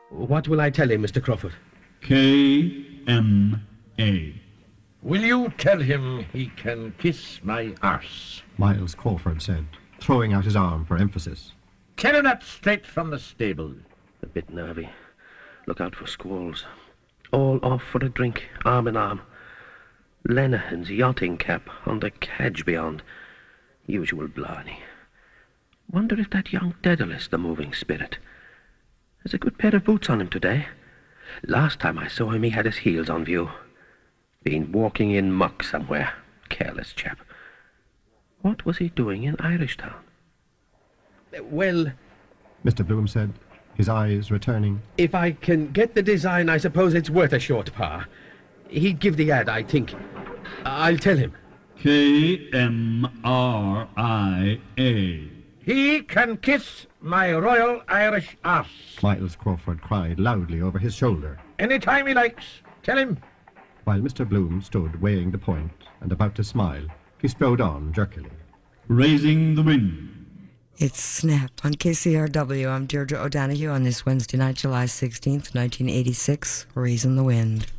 What will I tell him, Mr. Crawford? K-M-A. Will you tell him he can kiss my arse? Miles Crawford said, throwing out his arm for emphasis. Tell him that straight from the stable. A bit nervy. Look out for squalls. All off for a drink, arm in arm. Lenehan's yachting cap on the cadge beyond. Usual blarney. Wonder if that young Daedalus, the moving spirit. There's a good pair of boots on him today. Last time I saw him, he had his heels on view. Been walking in muck somewhere. Careless chap. What was he doing in Irishtown? Well, Mr. Bloom said, his eyes returning. if I can get the design, I suppose it's worth a short par. He'd give the ad, I think. I'll tell him. K-M-R-I-A. He can kiss my Royal Irish arse. Miles Crawford cried loudly over his shoulder, Any time he likes. Tell him. while Mr. Bloom stood weighing the point and about to smile. He strode on jerkily. Raising the wind. It's Snap on KCRW. I'm Deirdre O'Donoghue on this Wednesday night, July 16th, 1986, Raising the Wind.